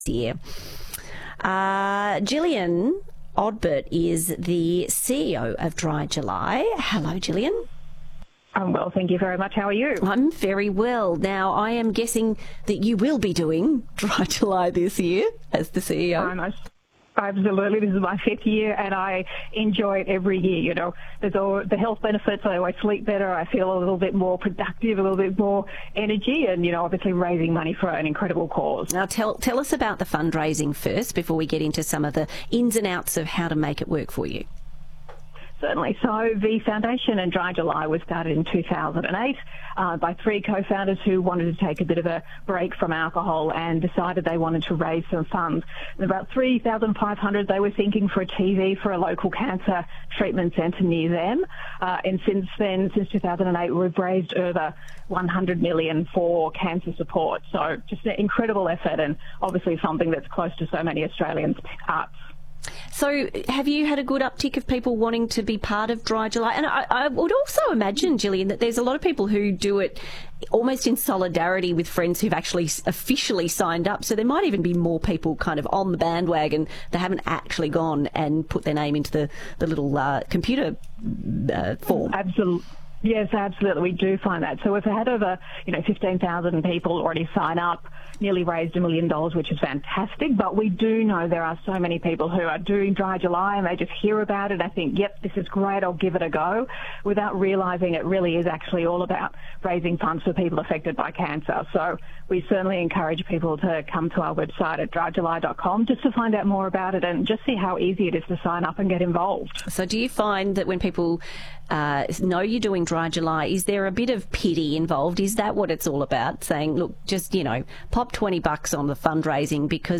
year. Gillian Odbert is the CEO of Dry July. Hello, Gillian. I'm well, thank you very much. How are you? I'm very well. Now, I am guessing that you will be doing Dry July this year as the CEO. Absolutely. This is my 5th year and I enjoy it every year. You know, there's all the health benefits. I always sleep better. I feel a little bit more productive, a little bit more energy and, you know, obviously raising money for an incredible cause. Now, tell us about the fundraising first before we get into some of the ins and outs of how to make it work for you. Certainly. So the foundation and Dry July was started in 2008 by 3 co-founders who wanted to take a bit of a break from alcohol and decided they wanted to raise some funds. And about 3,500 they were thinking for a TV for a local cancer treatment centre near them. And since then, since 2008, we've raised over 100 million for cancer support. So just an incredible effort and obviously something that's close to so many Australians' hearts. So have you had a good uptick of people wanting to be part of Dry July? And I would also imagine, Gillian, that there's a lot of people who do it almost in solidarity with friends who've actually officially signed up. So there might even be more people kind of on the bandwagon that haven't actually gone and put their name into the little computer form. Absolutely. Yes, absolutely. We do find that. So we've had over, 15,000 people already sign up, nearly raised $1 million, which is fantastic. But we do know there are so many people who are doing Dry July and they just hear about it. I think, yep, this is great. I'll give it a go, without realising it really is actually all about raising funds for people affected by cancer. So we certainly encourage people to come to our website at dryjuly.com just to find out more about it and just see how easy it is to sign up and get involved. So do you find that when people know you're doing Dry July, is there a bit of pity involved? Is that what it's all about? Saying, look, just, pop $20 on the fundraising because